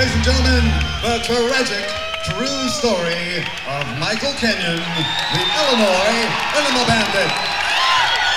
Ladies and gentlemen, the tragic, true story of Michael Kenyon, the Illinois Enema Bandit.